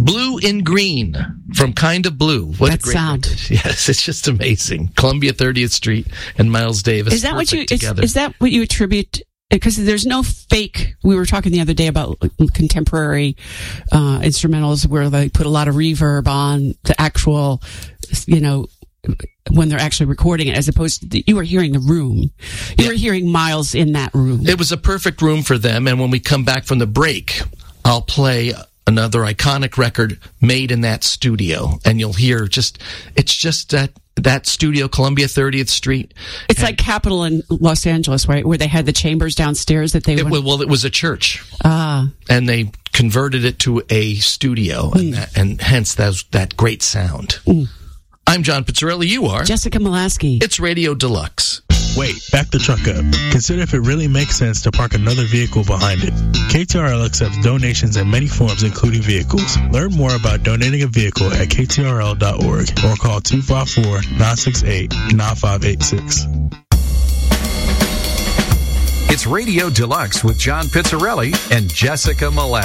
Blue in Green from Kind of Blue. What that a great sound. record. Yes, it's just amazing. Columbia 30th Street and Miles Davis. Is that what you together. Is that what you attribute? Because there's no fake. We were talking the other day about contemporary instrumentals where they put a lot of reverb on the actual, when they're actually recording it, as opposed to you were hearing the room. You were hearing Miles in that room. It was a perfect room for them. And when we come back from the break, I'll play another iconic record made in that studio, and you'll hear it's just that studio, Columbia 30th Street. It's like Capitol in Los Angeles, right, where they had the chambers downstairs that they it was a church. And they converted it to a studio, and hence that great sound. I'm John Pizzarelli. You are Jessica Molaski. It's Radio Deluxe. Wait, back the truck up. Consider if it really makes sense to park another vehicle behind it. KTRL accepts donations in many forms, including vehicles. Learn more about donating a vehicle at ktrl.org or call 254-968-9586. It's Radio Deluxe with John Pizzarelli and Jessica Molaski.